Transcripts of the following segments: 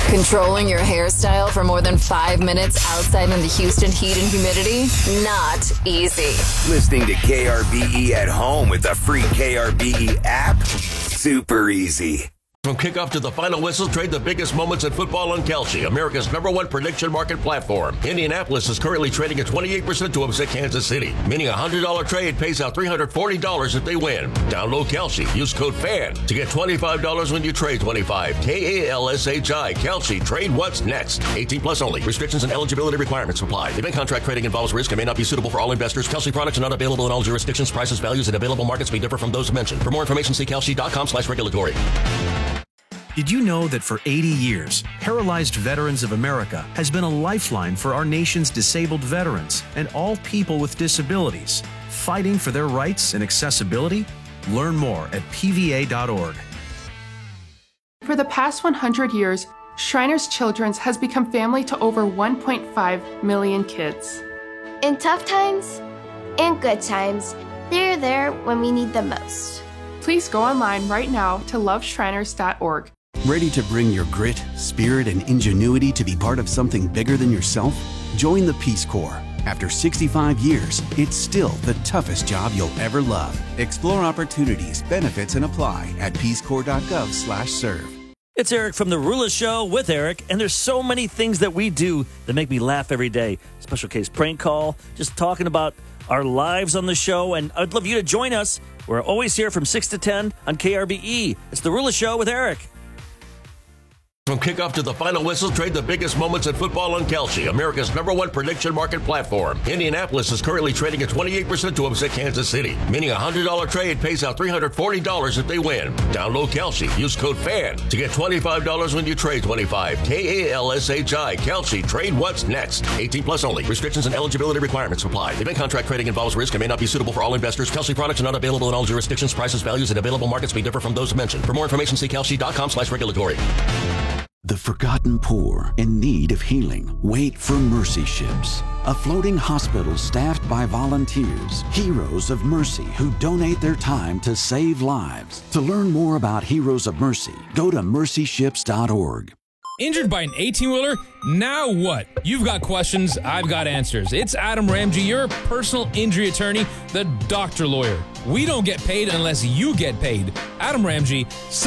Controlling your hairstyle for more than 5 minutes outside in the Houston heat and humidity? Not easy. Listening to KRBE at home with the free KRBE app? Super easy. From kickoff to the final whistle, trade the biggest moments in football on Kalshi, America's #1 prediction market platform. Indianapolis is currently trading at 28% to upset Kansas City, meaning a $100 trade pays out $340 if they win. Download Kalshi. Use code FAN to get $25 when you trade 25. KALSHI. Kalshi. Trade what's next. 18 plus only. Restrictions and eligibility requirements apply. Event contract trading involves risk and may not be suitable for all investors. Kalshi products are not available in all jurisdictions. Prices, values, and available markets may differ from those mentioned. For more information, see kalshi.com/regulatory. Did you know that for 80 years, Paralyzed Veterans of America has been a lifeline for our nation's disabled veterans and all people with disabilities, fighting for their rights and accessibility? Learn more at pva.org. For the past 100 years, Shriners Children's has become family to over 1.5 million kids. In tough times and good times, they're there when we need them most. Please go online right now to loveshriners.org. Ready to bring your grit, spirit, and ingenuity to be part of something bigger than yourself? Join the Peace Corps. After 65 years, it's still the toughest job you'll ever love. Explore opportunities, benefits, and apply at peacecorps.gov/serve. It's Eric from The Rula Show with Eric, and there's so many things that we do that make me laugh every day. Special case prank call, just talking about our lives on the show, and I'd love you to join us. We're always here from 6 to 10 on KRBE. It's The Rula Show with Eric. From kickoff to the final whistle, trade the biggest moments in football on Kalshi, America's #1 prediction market platform. Indianapolis is currently trading at 28% to upset Kansas City, meaning a $100 trade pays out $340 if they win. Download Kalshi. Use code FAN to get $25 when you trade 25. KALSHI. Kalshi. Trade what's next. 18 plus only. Restrictions and eligibility requirements apply. Event contract trading involves risk and may not be suitable for all investors. Kalshi products are not available in all jurisdictions. Prices, values, and available markets may differ from those mentioned. For more information, see kalshi.com/regulatory. The forgotten poor in need of healing wait for Mercy Ships, a floating hospital staffed by volunteers, heroes of mercy who donate their time to save lives. To learn more about Heroes of Mercy, go to mercyships.org. Injured by an 18-wheeler? Now what? You've got questions, I've got answers. It's Adam Ramsey, your personal injury attorney, the doctor lawyer. We don't get paid unless you get paid. Adam Ramsey,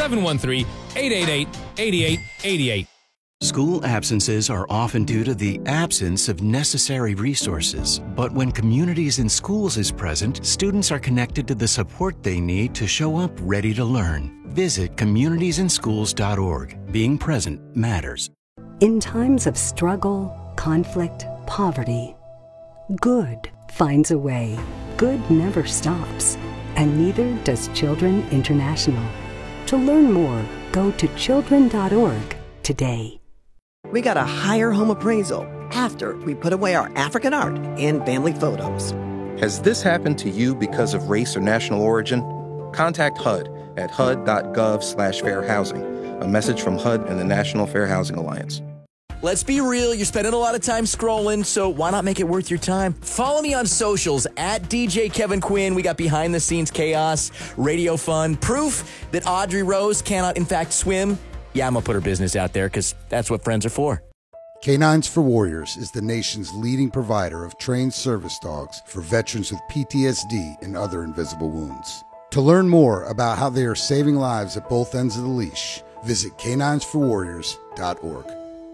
713-888-8888. School absences are often due to the absence of necessary resources. But when Communities in Schools is present, students are connected to the support they need to show up ready to learn. Visit communitiesinschools.org. Being present matters. In times of struggle, conflict, poverty, good finds a way. Good never stops. And neither does Children International. To learn more, go to children.org today. We got a higher home appraisal after we put away our African art and family photos. Has this happened to you because of race or national origin? Contact HUD at hud.gov/fair housing. A message from HUD and the National Fair Housing Alliance. Let's be real, you're spending a lot of time scrolling, so why not make it worth your time? Follow me on socials at DJ Kevin Quinn. We got behind the scenes chaos, radio fun, proof that Audrey Rose cannot in fact swim. Yeah, I'm going to put her business out there because that's what friends are for. Canines for Warriors is the nation's leading provider of trained service dogs for veterans with PTSD and other invisible wounds. To learn more about how they are saving lives at both ends of the leash, visit caninesforwarriors.org.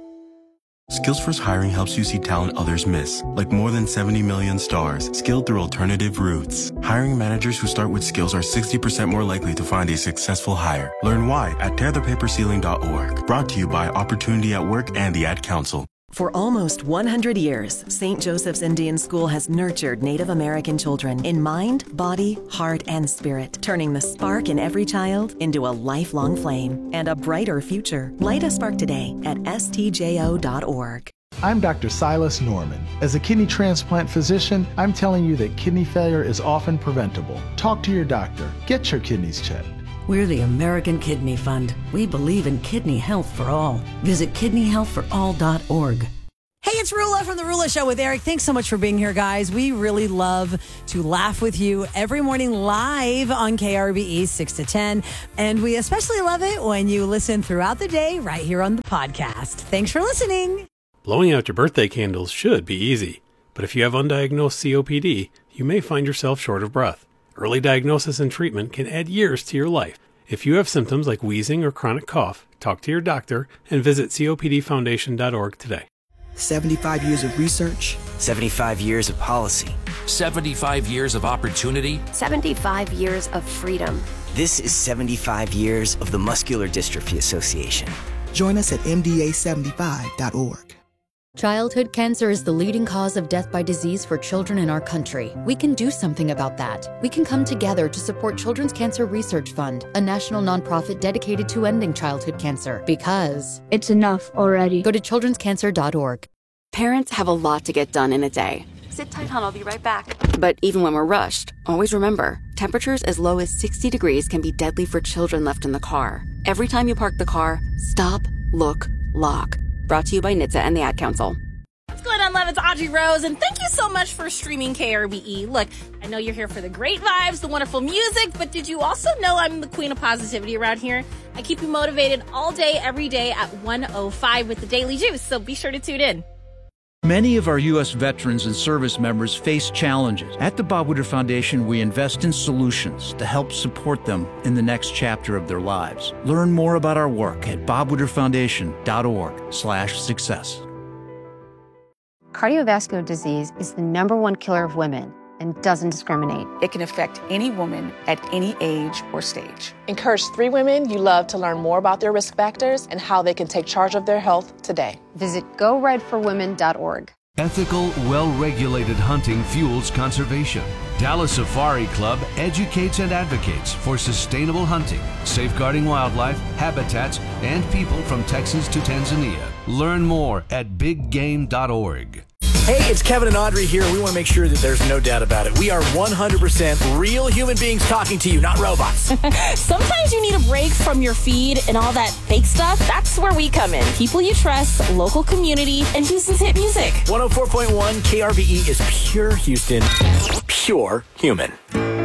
Skillsforce Hiring helps you see talent others miss, like more than 70 million stars, skilled through alternative routes. Hiring managers who start with skills are 60% more likely to find a successful hire. Learn why at tearthepaperceiling.org. Brought to you by Opportunity at Work and the Ad Council. For almost 100 years, St. Joseph's Indian School has nurtured Native American children in mind, body, heart, and spirit, turning the spark in every child into a lifelong flame and a brighter future. Light a spark today at stjo.org. I'm Dr. Silas Norman. As a kidney transplant physician, I'm telling you that kidney failure is often preventable. Talk to your doctor. Get your kidneys checked. We're the American Kidney Fund. We believe in kidney health for all. Visit kidneyhealthforall.org. Hey, it's Rula from The Rula Show with Eric. Thanks so much for being here, guys. We really love to laugh with you every morning live on KRBE 6 to 10. And we especially love it when you listen throughout the day right here on the podcast. Thanks for listening. Blowing out your birthday candles should be easy. But if you have undiagnosed COPD, you may find yourself short of breath. Early diagnosis and treatment can add years to your life. If you have symptoms like wheezing or chronic cough, talk to your doctor and visit copdfoundation.org today. 75 years of research. 75 years of policy. 75 years of opportunity. 75 years of freedom. This is 75 years of the Muscular Dystrophy Association. Join us at mda75.org. Childhood cancer is the leading cause of death by disease for children in our country. We can do something about that. We can come together to support Children's Cancer Research Fund, a national nonprofit dedicated to ending childhood cancer. Because it's enough already. Go to childrenscancer.org. Parents have a lot to get done in a day. Sit tight, hon, I'll be right back. But even when we're rushed, always remember, temperatures as low as 60 degrees can be deadly for children left in the car. Every time you park the car, stop, look, lock. Brought to you by NHTSA and the Ad Council. What's going on, love? It's Audrey Rose, and thank you so much for streaming KRBE. Look, I know you're here for the great vibes, the wonderful music, but did you also know I'm the queen of positivity around here? I keep you motivated all day, every day at 1:05 with the Daily Juice, so be sure to tune in. Many of our U.S. veterans and service members face challenges. At the Bob Woodward Foundation, we invest in solutions to help support them in the next chapter of their lives. Learn more about our work at bobwoodwardfoundation.org/success. Cardiovascular disease is the #1 killer of women and doesn't discriminate. It can affect any woman at any age or stage. Encourage 3 women you love to learn more about their risk factors and how they can take charge of their health today. Visit GoRedForWomen.org. Ethical, well-regulated hunting fuels conservation. Dallas Safari Club educates and advocates for sustainable hunting, safeguarding wildlife, habitats, and people from Texas to Tanzania. Learn more at biggame.org. Hey, it's Kevin and Audrey here. We want to make sure that there's no doubt about it. We are 100% real human beings talking to you, not robots. Sometimes you need a break from your feed and all that fake stuff. That's where we come in. People you trust, local community, and Houston's hit music. 104.1 KRBE is pure Houston, pure human.